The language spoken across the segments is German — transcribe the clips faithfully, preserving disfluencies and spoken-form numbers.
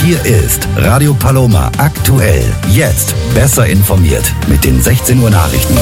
Hier ist Radio Paloma aktuell. Jetzt besser informiert mit den sechzehn Uhr Nachrichten.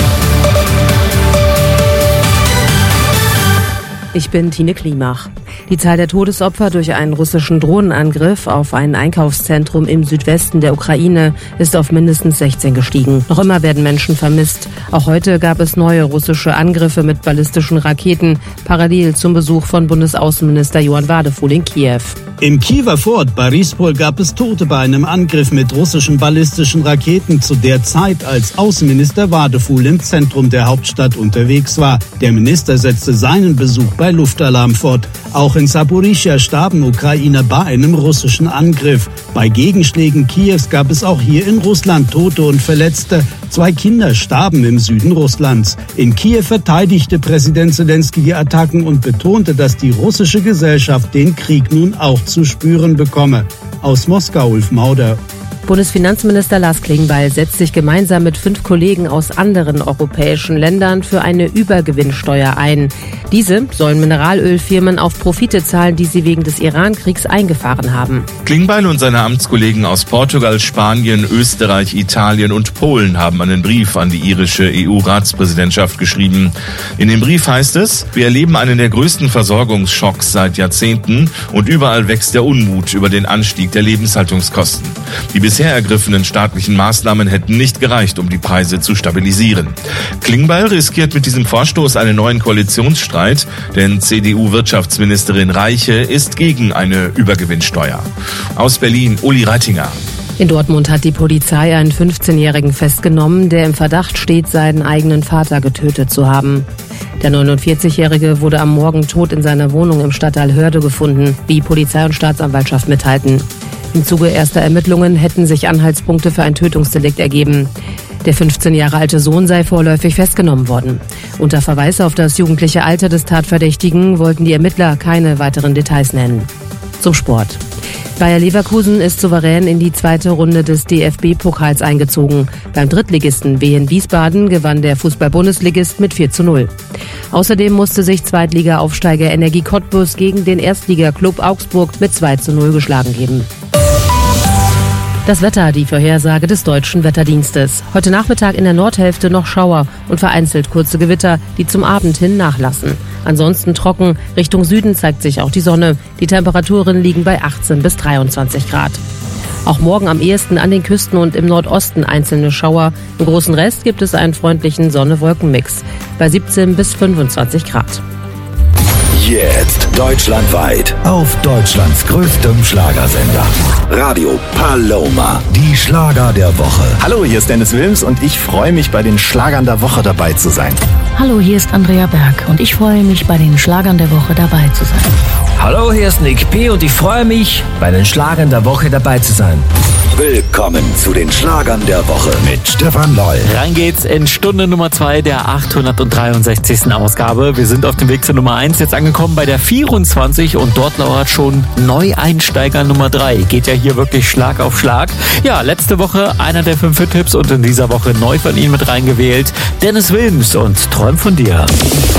Ich bin Tine Klimach. Die Zahl der Todesopfer durch einen russischen Drohnenangriff auf ein Einkaufszentrum im Südwesten der Ukraine ist auf mindestens sechzehn gestiegen. Noch immer werden Menschen vermisst. Auch heute gab es neue russische Angriffe mit ballistischen Raketen, parallel zum Besuch von Bundesaußenminister Johann Wadefuhl in Kiew. Im Kiewer Vorort Borispol gab es Tote bei einem Angriff mit russischen ballistischen Raketen zu der Zeit, als Außenminister Wadefuhl im Zentrum der Hauptstadt unterwegs war. Der Minister setzte seinen Besuch bei Luftalarm fort. Auch in Saporischschja starben Ukrainer bei einem russischen Angriff. Bei Gegenschlägen Kiews gab es auch hier in Russland Tote und Verletzte. Zwei Kinder starben im Süden Russlands. In Kiew verteidigte Präsident Selenskyj die Attacken und betonte, dass die russische Gesellschaft den Krieg nun auch zu spüren bekomme. Aus Moskau, Ulf Mauder. Bundesfinanzminister Lars Klingbeil setzt sich gemeinsam mit fünf Kollegen aus anderen europäischen Ländern für eine Übergewinnsteuer ein. Diese sollen Mineralölfirmen auf Profite zahlen, die sie wegen des Iran-Kriegs eingefahren haben. Klingbeil und seine Amtskollegen aus Portugal, Spanien, Österreich, Italien und Polen haben einen Brief an die irische E U-Ratspräsidentschaft geschrieben. In dem Brief heißt es: Wir erleben einen der größten Versorgungsschocks seit Jahrzehnten und überall wächst der Unmut über den Anstieg der Lebenshaltungskosten. Die bisher ergriffenen staatlichen Maßnahmen hätten nicht gereicht, um die Preise zu stabilisieren. Klingbeil riskiert mit diesem Vorstoß einen neuen Koalitionsstreit, denn C D U-Wirtschaftsministerin Reiche ist gegen eine Übergewinnsteuer. Aus Berlin, Uli Reitinger. In Dortmund hat die Polizei einen fünfzehnjährigen festgenommen, der im Verdacht steht, seinen eigenen Vater getötet zu haben. Der neunundvierzigjährige wurde am Morgen tot in seiner Wohnung im Stadtteil Hörde gefunden, wie Polizei und Staatsanwaltschaft mitteilten. Im Zuge erster Ermittlungen hätten sich Anhaltspunkte für ein Tötungsdelikt ergeben. Der fünfzehn Jahre alte Sohn sei vorläufig festgenommen worden. Unter Verweis auf das jugendliche Alter des Tatverdächtigen wollten die Ermittler keine weiteren Details nennen. Zum Sport. Bayer Leverkusen ist souverän in die zweite Runde des D F B-Pokals eingezogen. Beim Drittligisten Wien Wiesbaden gewann der Fußball-Bundesligist mit vier zu null. Außerdem musste sich Zweitliga-Aufsteiger Energie Cottbus gegen den Erstligaklub Augsburg mit zwei zu null geschlagen geben. Das Wetter, die Vorhersage des Deutschen Wetterdienstes. Heute Nachmittag in der Nordhälfte noch Schauer und vereinzelt kurze Gewitter, die zum Abend hin nachlassen. Ansonsten trocken, Richtung Süden zeigt sich auch die Sonne. Die Temperaturen liegen bei achtzehn bis dreiundzwanzig Grad. Auch morgen am ehesten an den Küsten und im Nordosten einzelne Schauer. Im großen Rest gibt es einen freundlichen Sonne-Wolken-Mix bei siebzehn bis fünfundzwanzig Grad. Jetzt deutschlandweit auf Deutschlands größtem Schlagersender. Radio Paloma. Die Schlager der Woche. Hallo, hier ist Dennis Wilms und ich freue mich, bei den Schlagern der Woche dabei zu sein. Hallo, hier ist Andrea Berg und ich freue mich, bei den Schlagern der Woche dabei zu sein. Hallo, hier ist Nick P. und ich freue mich, bei den Schlagern der Woche dabei zu sein. Willkommen zu den Schlagern der Woche mit Stefan Loll. Rein geht's in Stunde Nummer zwei der achthundertdreiundsechzigsten Ausgabe. Wir sind auf dem Weg zur Nummer eins, jetzt angekommen bei der vierundzwanzig und dort lauert schon Neueinsteiger Nummer drei. Geht ja hier wirklich Schlag auf Schlag. Ja, letzte Woche einer der fünf Hit-Tipps und in dieser Woche neu von Ihnen mit reingewählt. Dennis Wilms und Träum von dir.